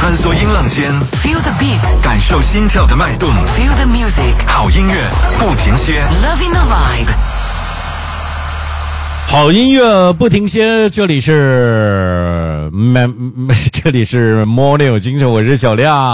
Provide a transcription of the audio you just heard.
穿梭音浪间 Feel the beat， 感受心跳的脉动。 Feel the music， 好音乐不停歇， Loving the vibe。 好音乐不停歇，这里是 Morning 有精神，我是小亮。